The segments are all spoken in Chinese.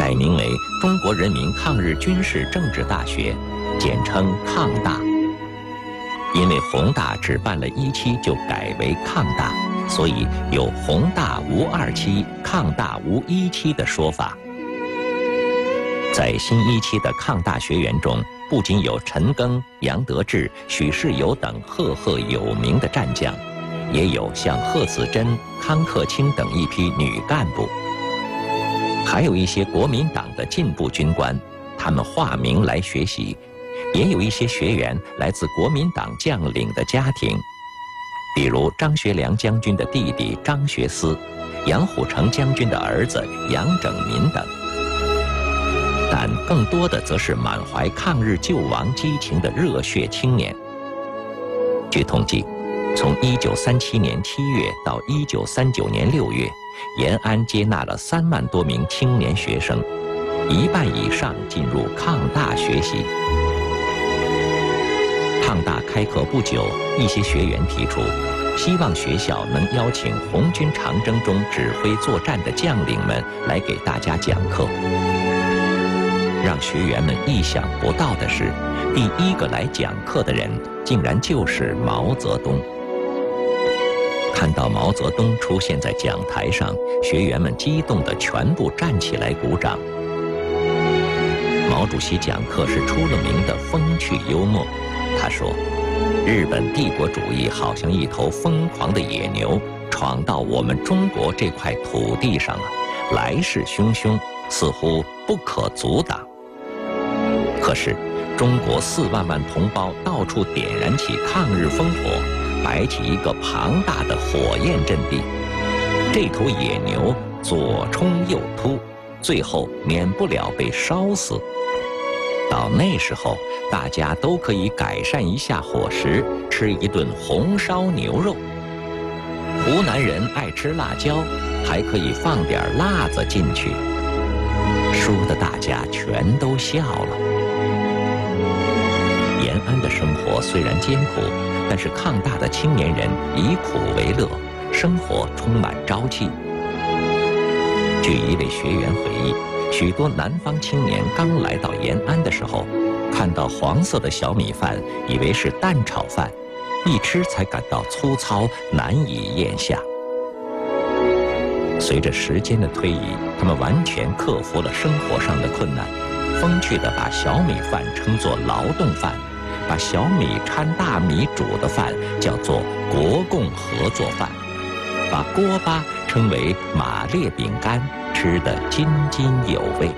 改名为中国人民抗日军事政治大学，简称抗大。因为弘大只办了1期就改为抗大，所以有弘大无2期、抗大无1期的说法。在新1期的抗大学员中，不仅有陈赓、杨得志、许世友等赫赫有名的战将，也有像贺子珍、康克清等一批女干部，还有一些国民党的进步军官，他们化名来学习，也有一些学员来自国民党将领的家庭，比如张学良将军的弟弟张学思、杨虎城将军的儿子杨整民等。但更多的则是满怀抗日救亡激情的热血青年。据统计，从1937年7月到1939年6月，延安接纳了3万多名青年学生，1半以上进入抗大学习。抗大开课不久，一些学员提出，希望学校能邀请红军长征中指挥作战的将领们来给大家讲课。让学员们意想不到的是，第1个来讲课的人竟然就是毛泽东。看到毛泽东出现在讲台上，学员们激动地全部站起来鼓掌。毛主席讲课是出了名的风趣幽默，他说，日本帝国主义好像一头疯狂的野牛，闯到我们中国这块土地上了，来势汹汹，似乎不可阻挡。可是中国4万万同胞到处点燃起抗日烽火，摆起一个庞大的火焰阵地，这头野牛左冲右突，最后免不了被烧死。到那时候，大家都可以改善一下伙食，吃一顿红烧牛肉。湖南人爱吃辣椒，还可以放点辣子进去，说的大家全都笑了。延安的生活虽然艰苦，但是抗大的青年人以苦为乐，生活充满朝气。据一位学员回忆，许多南方青年刚来到延安的时候，看到黄色的小米饭，以为是蛋炒饭，一吃才感到粗糙，难以咽下。随着时间的推移，他们完全克服了生活上的困难，风趣地把小米饭称作劳动饭，把小米掺大米煮的饭叫做国共合作饭，把锅巴称为马列饼干，吃得津津有味。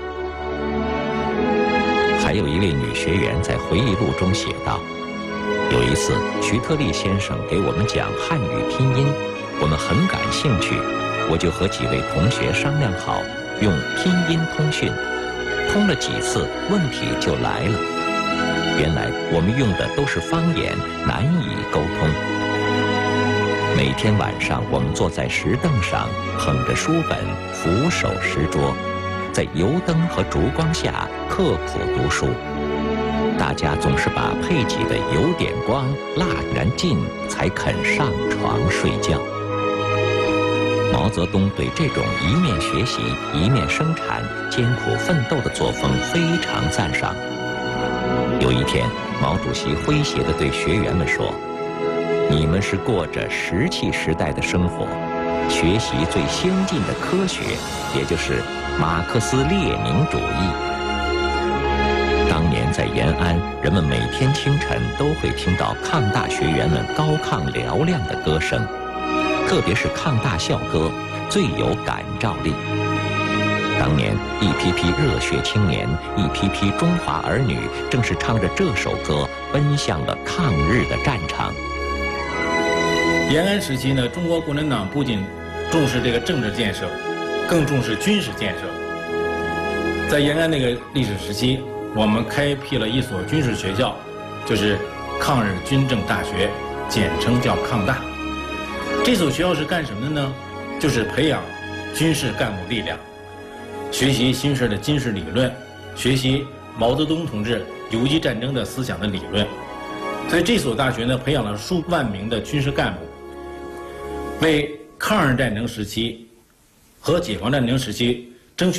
还有一位女学员在回忆录中写道，有一次徐特立先生给我们讲汉语拼音，我们很感兴趣，我就和几位同学商量好用拼音通讯，通了几次问题就来了。原来我们用的都是方言，难以沟通。每天晚上我们坐在石凳上，捧着书本，俯首石桌，在油灯和烛光下刻苦读书。大家总是把配给的油点光，蜡燃尽，才肯上床睡觉。毛泽东对这种一面学习一面生产、艰苦奋斗的作风非常赞赏。有一天，毛主席诙谐地对学员们说：“你们是过着石器时代的生活，学习最先进的科学，也就是马克思列宁主义。”当年在延安，人们每天清晨都会听到抗大学员们高亢嘹亮的歌声，特别是抗大校歌，最有感召力。当年一批批热血青年，一批批中华儿女，正是唱着这首歌奔向了抗日的战场。 延安时期呢，中国共产党不仅重视这个政治建设，更重视军事建设。在延安那个历史时期，我们开辟了一所军事学校，就是抗日军政大学，简称叫抗大。这所学校是干什么的呢？就是培养军事干部力量，学习新式的军事理论，学习毛泽东同志游击战争的思想的理论。在这所大学呢，培养了数万名的军事干部，为抗日战争时期和解放战争时期